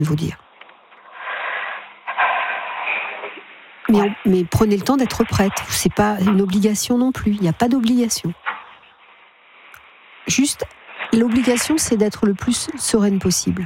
de vous dire. Mais prenez le temps d'être prête. C'est pas une obligation non plus. Il n'y a pas d'obligation. Juste, l'obligation, c'est d'être le plus sereine possible.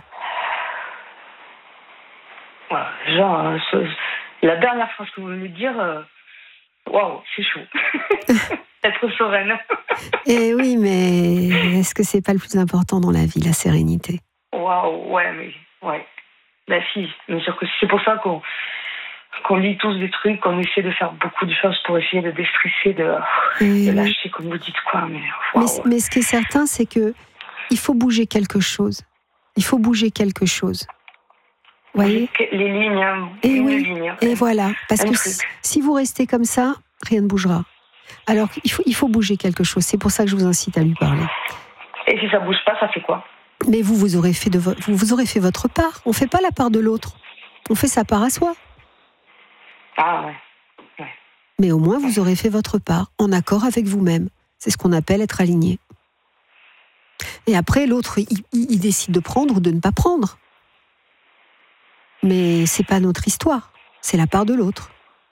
Genre, la dernière phrase que vous venez de dire, waouh, c'est chaud. Être sereine. Eh oui, mais est-ce que c'est pas le plus important dans la vie, la sérénité? Waouh, ouais, mais ouais. Bah si, bien sûr que c'est pour ça qu'on lit tous des trucs, qu'on essaie de faire beaucoup de choses pour essayer de déstresser, de lâcher, comme vous dites, quoi. Mais ce qui est certain, c'est que il faut bouger quelque chose. Il faut bouger quelque chose. Vous voyez ? Les lignes, hein. Et oui, ligne, et voilà. Parce que si vous restez comme ça, rien ne bougera. Alors, il faut bouger quelque chose. C'est pour ça que je vous incite à lui parler. Et si ça bouge pas, ça fait quoi ? Mais vous aurez fait votre part. On fait pas la part de l'autre. On fait sa part à soi. Ah ouais. Mais au moins, vous aurez fait votre part, en accord avec vous-même. C'est ce qu'on appelle être aligné. Et après, l'autre, il décide de prendre ou de ne pas prendre. Mais c'est pas notre histoire. C'est la part de l'autre.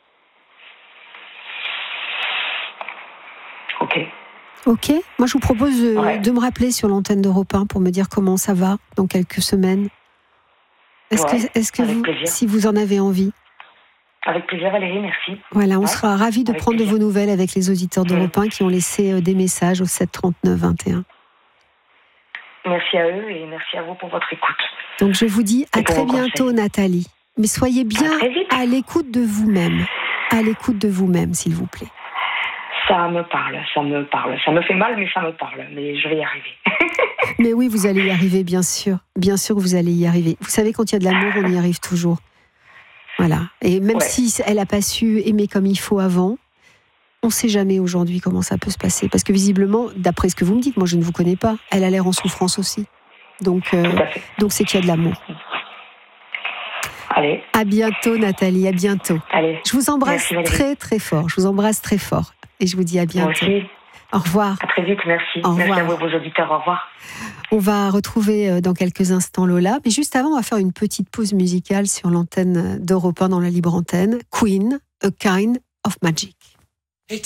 Ok. Moi, je vous propose de me rappeler sur l'antenne d'Europe 1 pour me dire comment ça va dans quelques semaines. Est-ce que vous, si vous en avez envie? Avec plaisir, Valérie, merci. Voilà, on sera ravis de prendre de vos nouvelles avec les auditeurs d'Europe 1 qui ont laissé des messages au 7 39 21. Merci à eux et merci à vous pour votre écoute. Donc, je vous dis à très bientôt, Nathalie. Mais soyez bien à l'écoute de vous-même. À l'écoute de vous-même, s'il vous plaît. Ça me parle. Ça me fait mal, mais ça me parle. Mais je vais y arriver. Mais oui, vous allez y arriver, bien sûr. Bien sûr que vous allez y arriver. Vous savez, quand il y a de l'amour, on y arrive toujours. Voilà. Et même si elle n'a pas su aimer comme il faut avant, on ne sait jamais aujourd'hui comment ça peut se passer. Parce que visiblement, d'après ce que vous me dites, moi je ne vous connais pas, elle a l'air en souffrance aussi. Donc c'est qu'il y a de l'amour. Allez. À bientôt, Nathalie, à bientôt. Allez. Je vous embrasse très très fort. Je vous embrasse très fort. Et je vous dis à bientôt. Moi aussi. Au revoir. À très vite, merci. Merci à vous, vos auditeurs. Au revoir. On va retrouver dans quelques instants Lola. Mais juste avant, on va faire une petite pause musicale sur l'antenne d'Europe 1 dans la libre antenne. Queen, A Kind of Magic.